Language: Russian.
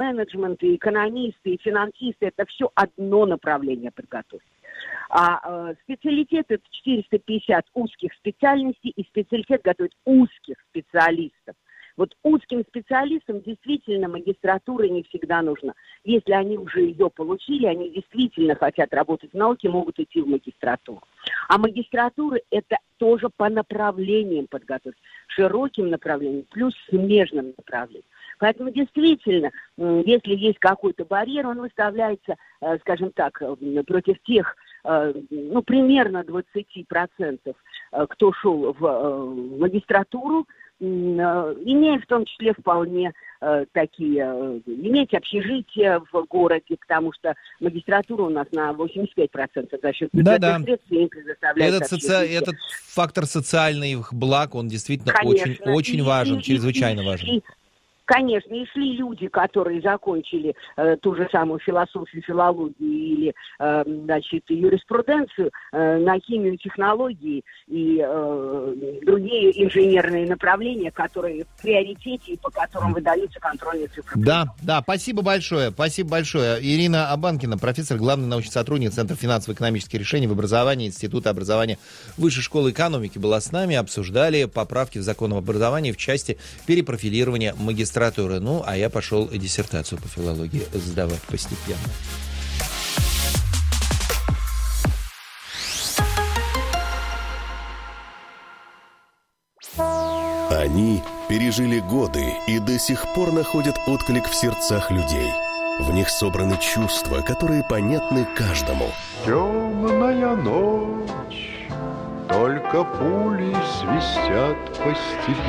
менеджмент, и экономисты, и финансисты, это все одно направление подготовки. А специалитет – это 450 узких специальностей, и специалитет готовит узких специалистов. Вот узким специалистам действительно магистратура не всегда нужна. Если они уже ее получили, они действительно хотят работать в науке, могут идти в магистратуру. А магистратура – это тоже по направлениям подготовки, широким направлением, плюс смежным направлением. Поэтому действительно, если есть какой-то барьер, он выставляется, скажем так, против тех, примерно 20%, кто шел в магистратуру, имея в том числе вполне иметь общежитие в городе, потому что магистратура у нас на 85% за счет бюджетных средств им предоставляется общежитие. Этот фактор социальных благ, он действительно конечно, очень важен, чрезвычайно важен. Конечно, и шли люди, которые закончили ту же самую философию, филологию или, юриспруденцию на химию, технологии и другие инженерные направления, которые в приоритете и по которым выдаются контрольные цифры. Да, спасибо большое. Ирина Абанкина, профессор, главный научный сотрудник Центра финансово-экономических решений в образовании Института образования Высшей школы экономики, была с нами, обсуждали поправки в закон об образовании в части перепрофилирования магистратуры. Ну, а я пошел диссертацию по филологии сдавать постепенно. Они пережили годы и до сих пор находят отклик в сердцах людей. В них собраны чувства, которые понятны каждому. Темная ночь, только пули свистят по степи.